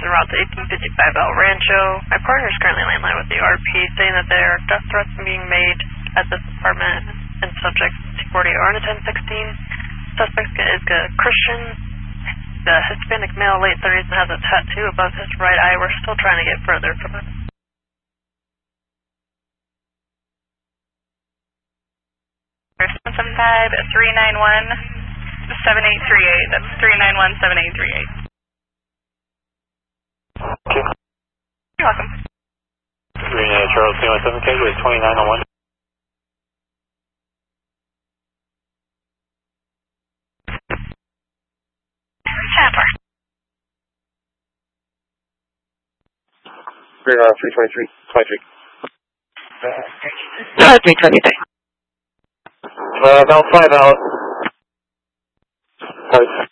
route to 1855 El Rancho. My partner is currently landline with the RP, saying that there are death threats being made at this apartment and subject C40 or 1016. Suspect is a Christian, the Hispanic male, late 30s, and has a tattoo above his right eye. We're still trying to get further from it. There's 775-391-7838. That's 391-7838. Okay. You're welcome. Green Charles 217K with 2901. Tapper. Green 323. 323. About 5 out.